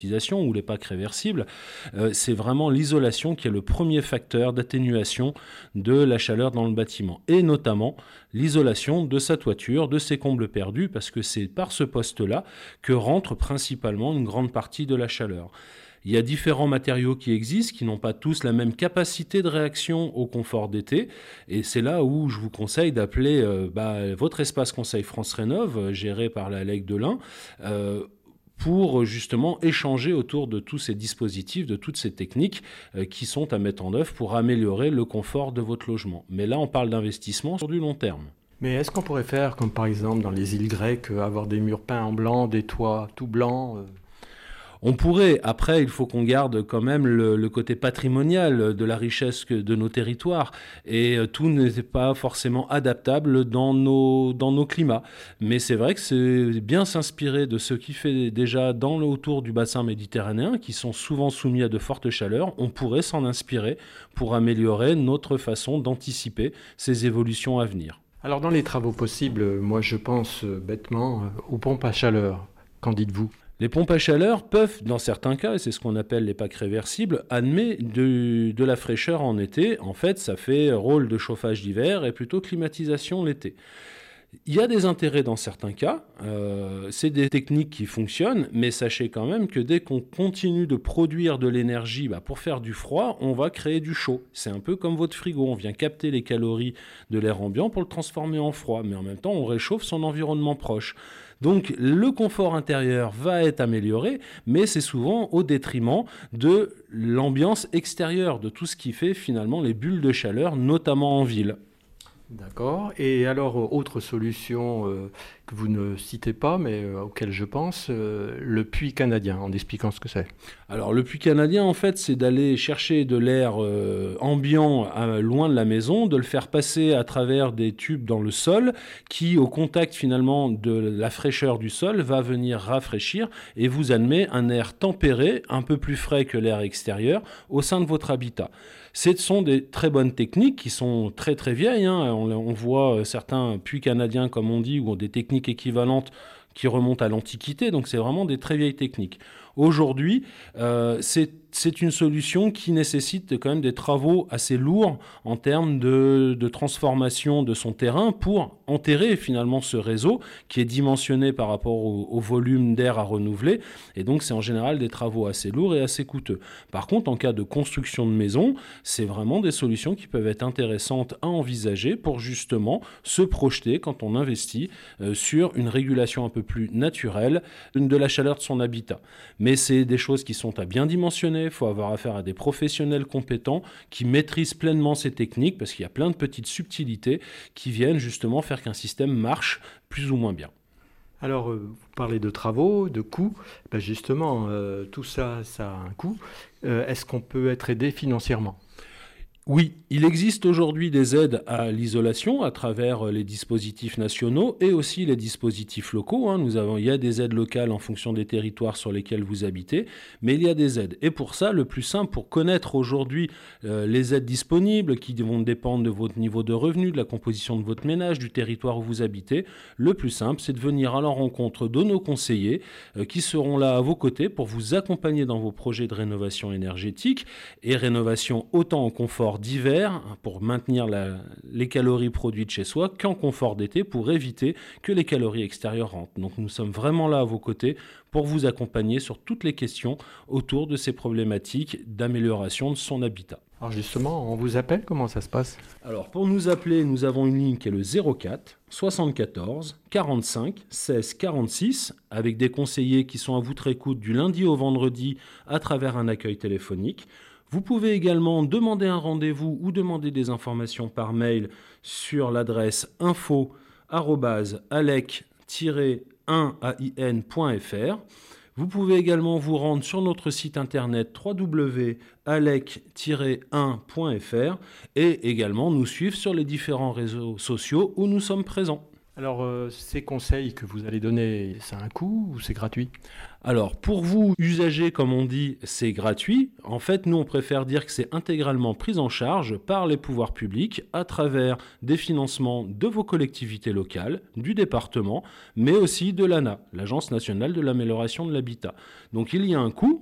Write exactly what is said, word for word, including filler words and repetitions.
ou les packs réversibles, euh, c'est vraiment l'isolation qui est le premier facteur d'atténuation de la chaleur dans le bâtiment. Et notamment l'isolation de sa toiture, de ses combles perdus, parce que c'est par ce poste-là que rentre principalement une grande partie de la chaleur. Il y a différents matériaux qui existent, qui n'ont pas tous la même capacité de réaction au confort d'été. Et c'est là où je vous conseille d'appeler euh, bah, votre espace conseil France Rénov', euh, géré par la L E C de l'Ain, euh, pour justement échanger autour de tous ces dispositifs, de toutes ces techniques euh, qui sont à mettre en œuvre pour améliorer le confort de votre logement. Mais là, on parle d'investissement sur du long terme. Mais est-ce qu'on pourrait faire, comme par exemple dans les îles grecques, avoir des murs peints en blanc, des toits tout blancs euh... On pourrait, après il faut qu'on garde quand même le, le côté patrimonial de la richesse de nos territoires et tout n'est pas forcément adaptable dans nos, dans nos climats. Mais c'est vrai que c'est bien s'inspirer de ce qui fait déjà dans le, autour du bassin méditerranéen qui sont souvent soumis à de fortes chaleurs. On pourrait s'en inspirer pour améliorer notre façon d'anticiper ces évolutions à venir. Alors dans les travaux possibles, moi je pense bêtement aux pompes à chaleur. Qu'en dites-vous ? Les pompes à chaleur peuvent, dans certains cas, et c'est ce qu'on appelle les packs réversibles, amener de, de la fraîcheur en été. En fait, ça fait rôle de chauffage d'hiver et plutôt climatisation l'été. Il y a des intérêts dans certains cas, euh, c'est des techniques qui fonctionnent, mais sachez quand même que dès qu'on continue de produire de l'énergie bah, pour faire du froid, on va créer du chaud. C'est un peu comme votre frigo, on vient capter les calories de l'air ambiant pour le transformer en froid, mais en même temps on réchauffe son environnement proche. Donc le confort intérieur va être amélioré, mais c'est souvent au détriment de l'ambiance extérieure, de tout ce qui fait finalement les bulles de chaleur, notamment en ville. D'accord. Et alors, autre solution euh, que vous ne citez pas, mais euh, auquel je pense, euh, le puits canadien, en expliquant ce que c'est. Alors, le puits canadien, en fait, c'est d'aller chercher de l'air euh, ambiant à, loin de la maison, de le faire passer à travers des tubes dans le sol, qui, au contact finalement de la fraîcheur du sol, va venir rafraîchir et vous admet un air tempéré, un peu plus frais que l'air extérieur, au sein de votre habitat. Ce sont des très bonnes techniques qui sont très très vieilles. Hein. On, on voit certains puits canadiens, comme on dit, ou des techniques équivalentes qui remontent à l'Antiquité. Donc c'est vraiment des très vieilles techniques. Aujourd'hui, euh, c'est, c'est une solution qui nécessite quand même des travaux assez lourds en termes de, de transformation de son terrain pour enterrer finalement ce réseau qui est dimensionné par rapport au, au volume d'air à renouveler. Et donc, c'est en général des travaux assez lourds et assez coûteux. Par contre, en cas de construction de maison, c'est vraiment des solutions qui peuvent être intéressantes à envisager pour justement se projeter quand on investit euh, sur une régulation un peu plus naturelle de la chaleur de son habitat. Mais c'est des choses qui sont à bien dimensionner. Il faut avoir affaire à des professionnels compétents qui maîtrisent pleinement ces techniques parce qu'il y a plein de petites subtilités qui viennent justement faire qu'un système marche plus ou moins bien. Alors, euh, vous parlez de travaux, de coûts. Ben justement, euh, tout ça, ça a un coût. Euh, est-ce qu'on peut être aidé financièrement ? Oui, il existe aujourd'hui des aides à l'isolation à travers les dispositifs nationaux et aussi les dispositifs locaux. Hein. Nous avons, il y a des aides locales en fonction des territoires sur lesquels vous habitez, mais il y a des aides. Et pour ça, le plus simple, pour connaître aujourd'hui euh, les aides disponibles qui vont dépendre de votre niveau de revenu, de la composition de votre ménage, du territoire où vous habitez, le plus simple, c'est de venir à la rencontre de nos conseillers euh, qui seront là à vos côtés pour vous accompagner dans vos projets de rénovation énergétique et rénovation autant en confort d'hiver pour maintenir la, les calories produites chez soi qu'en confort d'été pour éviter que les calories extérieures rentrent. Donc nous sommes vraiment là à vos côtés pour vous accompagner sur toutes les questions autour de ces problématiques d'amélioration de son habitat. Alors justement, on vous appelle, comment ça se passe ? Alors pour nous appeler, nous avons une ligne qui est le zéro quatre soixante-quatorze quarante-cinq seize quarante-six avec des conseillers qui sont à votre écoute du lundi au vendredi à travers un accueil téléphonique. Vous pouvez également demander un rendez-vous ou demander des informations par mail sur l'adresse info arobase alec tiret un point f r. Vous pouvez également vous rendre sur notre site internet w w w point alec tiret un point f r et également nous suivre sur les différents réseaux sociaux où nous sommes présents. Alors, euh, ces conseils que vous allez donner, ça a un coût ou c'est gratuit? Alors, pour vous, usagers, comme on dit, c'est gratuit. En fait, nous, on préfère dire que c'est intégralement pris en charge par les pouvoirs publics à travers des financements de vos collectivités locales, du département, mais aussi de l'A N A, l'Agence nationale de l'amélioration de l'habitat. Donc, il y a un coût,